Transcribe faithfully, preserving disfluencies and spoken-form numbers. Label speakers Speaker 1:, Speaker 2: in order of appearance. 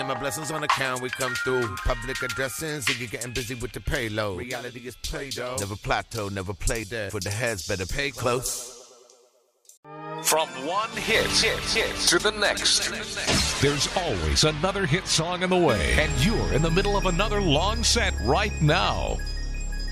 Speaker 1: my blessings on account, we come through. Public addressing, Ziggy getting busy with the payload. Reality is play-doh. Never plateau, never play dead. For the heads, better pay close.
Speaker 2: From one hit, hit, hit to the next. There's always another hit song in the way, and you're in the middle of another long set right now.